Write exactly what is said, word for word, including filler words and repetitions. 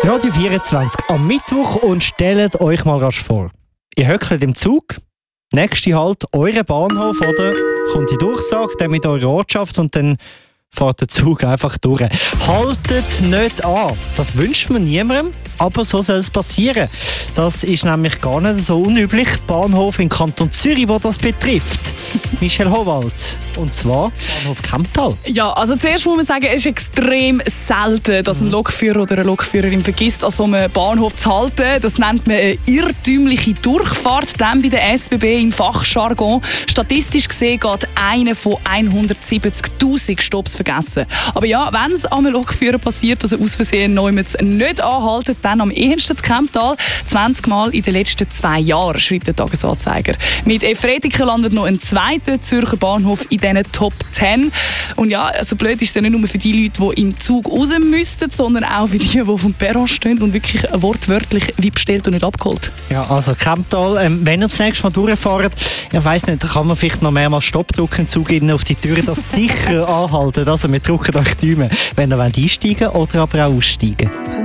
Radio vierundzwanzig am Mittwoch und stellt euch mal rasch vor. Ihr hückelt im Zug, nächste Halt, euren Bahnhof, oder? Kommt die Durchsage, dann mit eurer Ortschaft und dann fährt der Zug einfach durch. Haltet nicht an. Das wünscht man niemandem, aber so soll es passieren. Das ist nämlich gar nicht so unüblich. Bahnhof in Kanton Zürich, wo das betrifft. Michelle Howald. Und zwar Bahnhof Kemptal. Ja, also zuerst muss man sagen, es ist extrem selten, dass ein Lokführer oder eine Lokführerin vergisst, an so einem Bahnhof zu halten. Das nennt man eine irrtümliche Durchfahrt, dann bei der S B B im Fachjargon. Statistisch gesehen geht einer von hundertsiebzigtausend Stopps vergessen. Aber ja, wenn es einem Lokführer passiert, dass er aus Versehen niemand nicht anhalten, dann am ehesten zu Kemptal. zwanzig Mal in den letzten zwei Jahren, schreibt der Tagesanzeiger. Mit Efretiken landet noch ein zweiter Zürcher Bahnhof in diesen Top zehn. Und ja, also blöd ist es ja nicht nur für die Leute, die im Zug raus müssten, sondern auch für die, die auf dem Perron stehen und wirklich wortwörtlich wie bestellt und nicht abgeholt. Ja, also Kemptal, ähm, wenn ihr das nächste Mal durchfahrt, ich weiss nicht, kann man vielleicht noch mehrmals Stopp drücken im Zug auf die Tür, das sicher anhalten. Also wir drücken euch die Daumen, wenn ihr einsteigen wollt oder aber auch aussteigen.